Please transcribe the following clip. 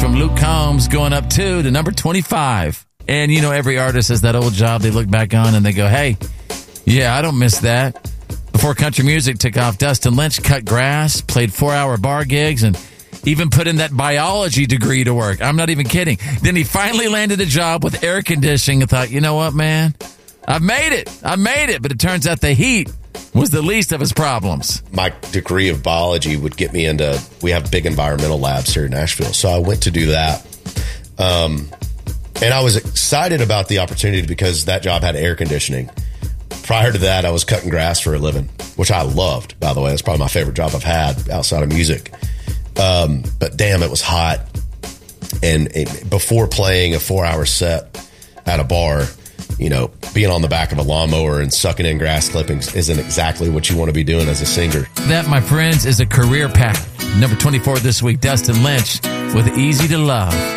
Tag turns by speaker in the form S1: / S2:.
S1: from Luke Combs going up 2 to number 25. And, you know, every artist has that old job they look back on and they go, hey, yeah, I don't miss that. Before country music took off, Dustin Lynch cut grass, played 4-hour bar gigs, and even put in that biology degree to work. I'm not even kidding. Then he finally landed a job with air conditioning and thought, you know what, man? I've made it. But it turns out the heat was the least of his problems.
S2: My degree of biology would get me into, we have big environmental labs here in Nashville. So I went to do that. And I was excited about the opportunity because that job had air conditioning. Prior to that, I was cutting grass for a living, which I loved, by the way. That's probably my favorite job I've had outside of music. But damn, it was hot. And before playing a 4-hour set at a bar, you know, being on the back of a lawnmower and sucking in grass clippings isn't exactly what you want to be doing as a singer.
S1: That, my friends, is a career path. Number 24 this week, Dustin Lynch with Easy to Love.